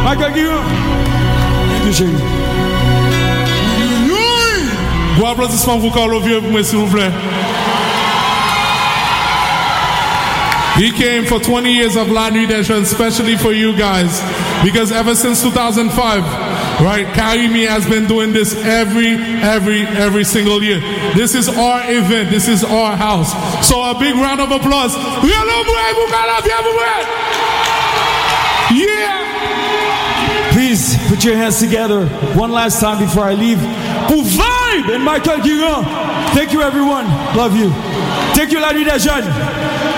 Michael Guillaume. Thank you, chérie. Bon applaudissement pour Carlo Vieux pour moi, s'il vous plaît. He came for 20 years of La Nuit des Jeunes, especially for you guys, because ever since 2005, right, Karimi has been doing this every single year. This is our event. This is our house. So a big round of applause. Yeah. Please put your hands together one last time before I leave. Pour Vibe and Michael Guillaume. Thank you, everyone. Love you. Thank you, La Nuit des Jeunes.